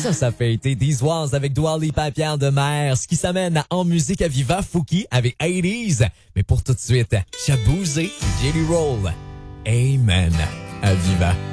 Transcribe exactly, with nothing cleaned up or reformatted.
Ça, ça fait été These Walls avec Dua Lipa, Pierre Demers, ce qui s'amène à En musique à Viva Fouki avec eighties. Mais pour tout de suite, Shaboozey, Jelly Roll. Amen. À Viva.